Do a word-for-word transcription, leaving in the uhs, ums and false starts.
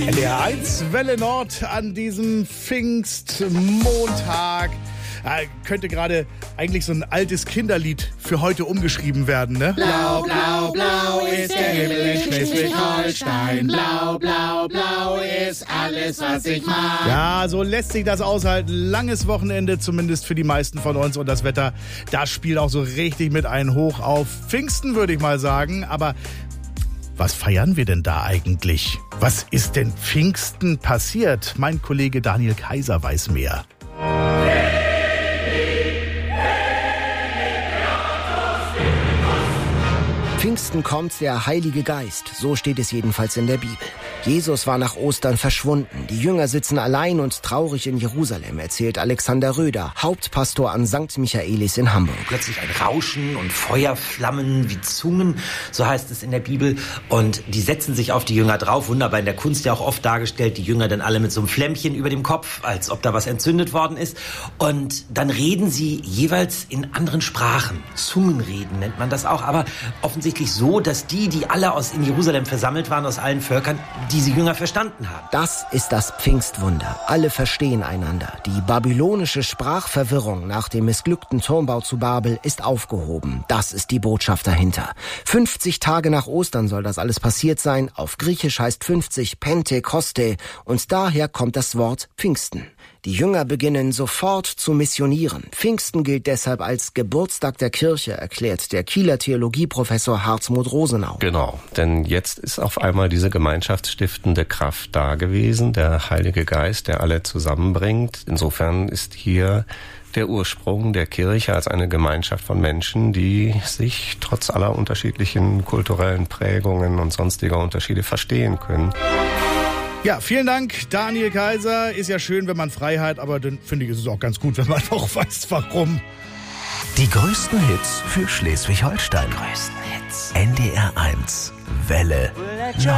N D R eins Welle Nord an diesem Pfingstmontag. Äh, könnte gerade eigentlich so ein altes Kinderlied für heute umgeschrieben werden, ne? Blau, blau, blau ist der Himmel in Schleswig-Holstein. Blau, blau, blau ist alles, was ich mag. Ja, so lässt sich das aushalten. Langes Wochenende, zumindest für die meisten von uns. Und das Wetter, das spielt auch so richtig mit ein Hoch auf Pfingsten, würde ich mal sagen. Aber was feiern wir denn da eigentlich? Was ist denn Pfingsten passiert? Mein Kollege Daniel Kaiser weiß mehr. Pfingsten kommt der Heilige Geist, so steht es jedenfalls in der Bibel. Jesus war nach Ostern verschwunden. Die Jünger sitzen allein und traurig in Jerusalem, erzählt Alexander Röder, Hauptpastor an Sankt Michaelis in Hamburg. Plötzlich ein Rauschen und Feuerflammen wie Zungen, so heißt es in der Bibel. Und die setzen sich auf die Jünger drauf. Wunderbar in der Kunst ja auch oft dargestellt, die Jünger dann alle mit so einem Flämmchen über dem Kopf, als ob da was entzündet worden ist. Und dann reden sie jeweils in anderen Sprachen. Zungenreden nennt man das auch, aber offensichtlich so, dass die, die alle aus in Jerusalem versammelt waren, aus allen Völkern, diese Jünger verstanden haben. Das ist das Pfingstwunder. Alle verstehen einander. Die babylonische Sprachverwirrung nach dem missglückten Turmbau zu Babel ist aufgehoben. Das ist die Botschaft dahinter. fünfzig Tage nach Ostern soll das alles passiert sein. Auf Griechisch heißt fünfzig Pentekoste und daher kommt das Wort Pfingsten. Die Jünger beginnen sofort zu missionieren. Pfingsten gilt deshalb als Geburtstag der Kirche, erklärt der Kieler Theologieprofessor Hartmut Rosenau. Genau, denn jetzt ist auf einmal diese gemeinschaftsstiftende Kraft da gewesen, der Heilige Geist, der alle zusammenbringt. Insofern ist hier der Ursprung der Kirche als eine Gemeinschaft von Menschen, die sich trotz aller unterschiedlichen kulturellen Prägungen und sonstiger Unterschiede verstehen können. Ja, vielen Dank, Daniel Kaiser. Ist ja schön, wenn man frei hat, aber dann finde ich, ist es auch ganz gut, wenn man auch weiß, warum. Die größten Hits für Schleswig-Holstein. Größten Hits. N D R eins Welle Nord.